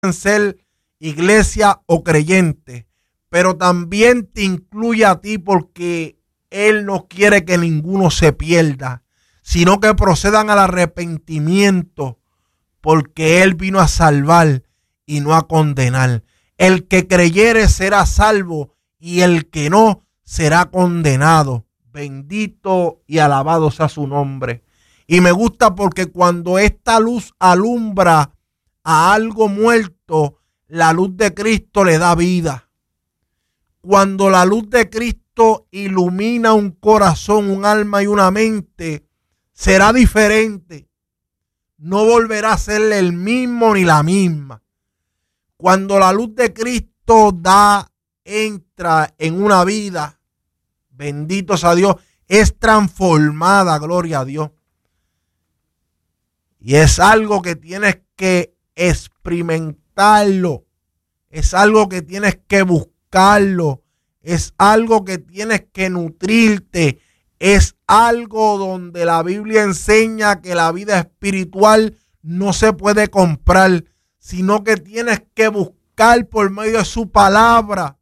ser iglesia o creyente, pero también te incluye a ti porque Él no quiere que ninguno se pierda, sino que procedan al arrepentimiento, porque Él vino a salvar y no a condenar. El que creyere será salvo y el que no será condenado. Bendito y alabado sea su nombre. Y me gusta porque cuando esta luz alumbra a algo muerto, la luz de Cristo le da vida. Cuando la luz de Cristo ilumina un corazón, un alma y una mente, será diferente. No volverá a ser el mismo ni la misma. Cuando la luz de Cristo entra en una vida, bendito sea Dios, es transformada, gloria a Dios. Y es algo que tienes que experimentarlo. Es algo que tienes que buscarlo. Es algo que tienes que nutrirte. Es algo donde la Biblia enseña que la vida espiritual no se puede comprar, sino que tienes que buscar por medio de su palabra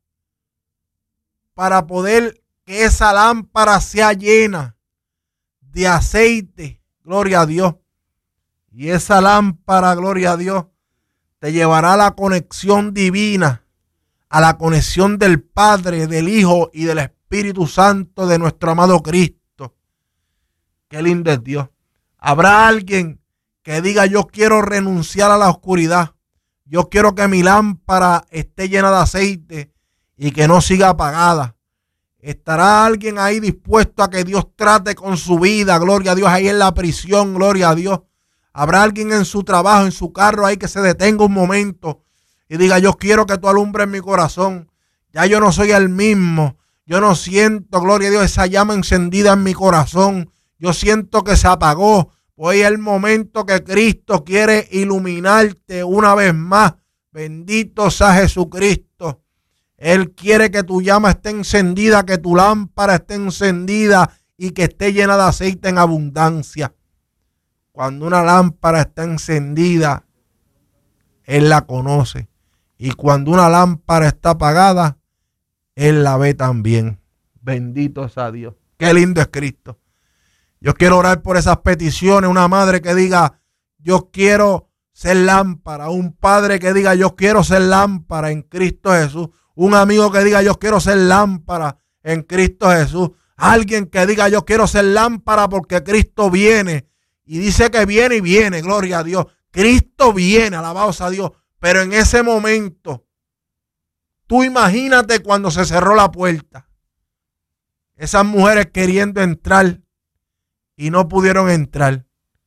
para poder que esa lámpara sea llena de aceite, gloria a Dios. Y esa lámpara, gloria a Dios, te llevará a la conexión divina, a la conexión del Padre, del Hijo y del Espíritu Santo de nuestro amado Cristo. Qué lindo es Dios. Habrá alguien que diga: yo quiero renunciar a la oscuridad. Yo quiero que mi lámpara esté llena de aceite y que no siga apagada. ¿Estará alguien ahí dispuesto a que Dios trate con su vida? Gloria a Dios, ahí en la prisión, gloria a Dios. Habrá alguien en su trabajo, en su carro ahí que se detenga un momento y diga: yo quiero que tú alumbres mi corazón. Ya yo no soy el mismo. Yo no siento, gloria a Dios, esa llama encendida en mi corazón. Yo siento que se apagó. Hoy es el momento que Cristo quiere iluminarte una vez más. Bendito sea Jesucristo. Él quiere que tu llama esté encendida, que tu lámpara esté encendida y que esté llena de aceite en abundancia. Cuando una lámpara está encendida, Él la conoce. Y cuando una lámpara está apagada, Él la ve también. Bendito sea Dios. Qué lindo es Cristo. Yo quiero orar por esas peticiones. Una madre que diga: yo quiero ser lámpara. Un padre que diga: yo quiero ser lámpara en Cristo Jesús. Un amigo que diga: yo quiero ser lámpara en Cristo Jesús. Alguien que diga: yo quiero ser lámpara porque Cristo viene. Y dice que viene y viene, gloria a Dios. Cristo viene, alabado sea Dios. Pero en ese momento, tú imagínate cuando se cerró la puerta. Esas mujeres queriendo entrar y no pudieron entrar.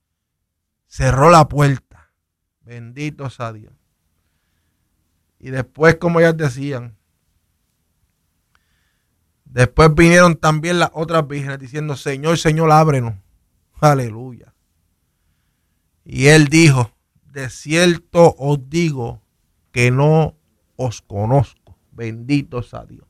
Cerró la puerta. Bendito sea Dios. Y después, como ellas decían, después vinieron también las otras vírgenes diciendo: Señor, Señor, ábrenos. Aleluya. Y Él dijo: de cierto os digo que no os conozco. Bendito sea Dios.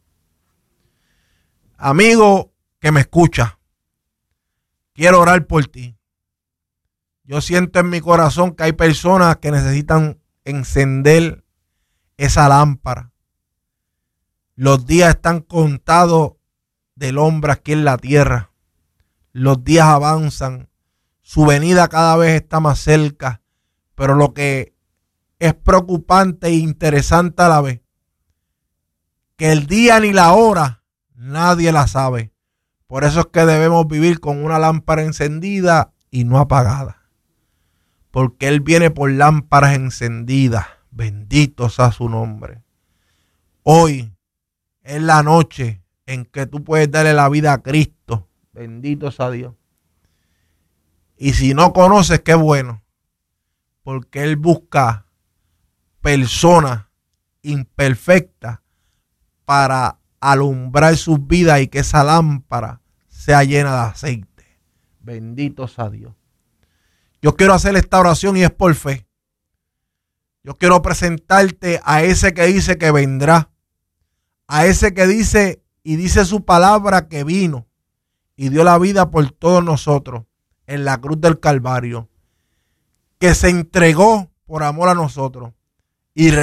Amigo que me escucha, quiero orar por ti. Yo siento en mi corazón que hay personas que necesitan encender esa lámpara. Los días están contados del hombre aquí en la tierra. Los días avanzan. Su venida cada vez está más cerca. Pero lo que es preocupante e interesante a la vez, que el día ni la hora nadie la sabe. Por eso es que debemos vivir con una lámpara encendida y no apagada. Porque Él viene por lámparas encendidas. Bendito sea su nombre. Hoy es la noche en que tú puedes darle la vida a Cristo. Bendito sea Dios. Y si no conoces, qué bueno. Porque Él busca personas imperfectas para alumbrar sus vidas y que esa lámpara sea llena de aceite. Bendito sea Dios. Yo quiero hacer esta oración y es por fe. Yo quiero presentarte a ese que dice que vendrá. A ese que dice y dice su palabra que vino y dio la vida por todos nosotros en la cruz del Calvario. Que se entregó por amor a nosotros. y